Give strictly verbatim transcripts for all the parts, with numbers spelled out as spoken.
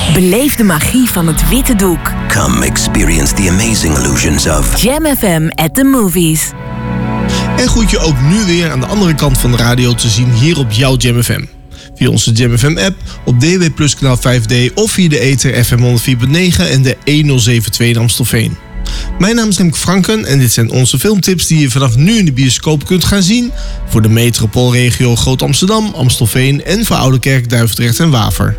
Beleef de magie van het witte doek. Come experience the amazing illusions of Jam F M at the movies. En goed je ook nu weer aan de andere kant van de radio te zien hier op jouw Jam F M. Via onze Jam F M app, op D W Plus kanaal vijf D of via de ether F M honderd vier punt negen en de honderd zeven punt twee in Amstelveen. Mijn naam is Remke Franken en dit zijn onze filmtips die je vanaf nu in de bioscoop kunt gaan zien. Voor de metropoolregio Groot Amsterdam, Amstelveen en voor Oudekerk, Duivendrecht en Waver.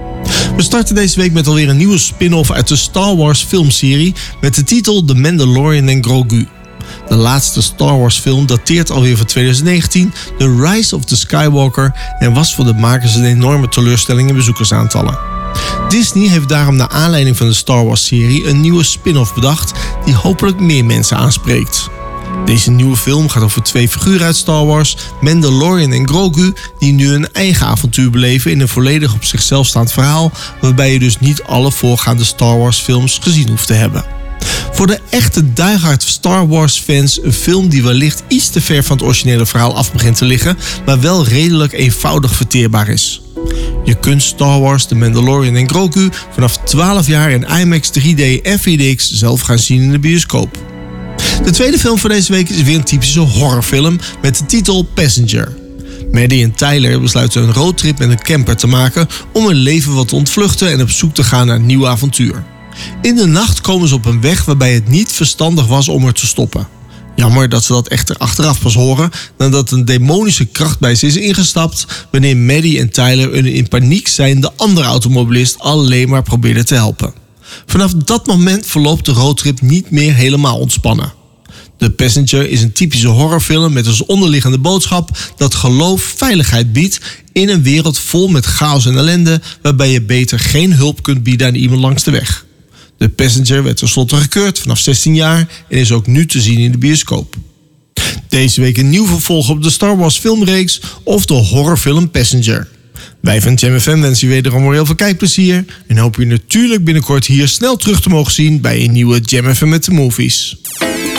We starten deze week met alweer een nieuwe spin-off uit de Star Wars filmserie met de titel The Mandalorian and Grogu. De laatste Star Wars film dateert alweer van twintig negentien, The Rise of the Skywalker, en was voor de makers een enorme teleurstelling in bezoekersaantallen. Disney heeft daarom naar aanleiding van de Star Wars serie een nieuwe spin-off bedacht die hopelijk meer mensen aanspreekt. Deze nieuwe film gaat over twee figuren uit Star Wars, Mandalorian en Grogu, die nu een eigen avontuur beleven in een volledig op zichzelf staand verhaal, waarbij je dus niet alle voorgaande Star Wars films gezien hoeft te hebben. Voor de echte diehard Star Wars fans een film die wellicht iets te ver van het originele verhaal af begint te liggen, maar wel redelijk eenvoudig verteerbaar is. Je kunt Star Wars, The Mandalorian en Grogu vanaf twaalf jaar in IMAX drie D en vier D X zelf gaan zien in de bioscoop. De tweede film voor deze week is weer een typische horrorfilm met de titel Passenger. Maddie en Tyler besluiten een roadtrip met een camper te maken om hun leven wat te ontvluchten en op zoek te gaan naar een nieuw avontuur. In de nacht komen ze op een weg waarbij het niet verstandig was om er te stoppen. Jammer dat ze dat echter achteraf pas horen nadat een demonische kracht bij ze is ingestapt wanneer Maddie en Tyler een in paniek zijnde andere automobilist alleen maar probeerden te helpen. Vanaf dat moment verloopt de roadtrip niet meer helemaal ontspannen. The Passenger is een typische horrorfilm met als onderliggende boodschap dat geloof veiligheid biedt in een wereld vol met chaos en ellende waarbij je beter geen hulp kunt bieden aan iemand langs de weg. The Passenger werd tenslotte gekeurd vanaf zestien jaar en is ook nu te zien in de bioscoop. Deze week een nieuw vervolg op de Star Wars filmreeks of de horrorfilm Passenger. Wij van Jam F M wensen je wederom heel veel kijkplezier en hopen je natuurlijk binnenkort hier snel terug te mogen zien bij een nieuwe Jam F M at the Movies.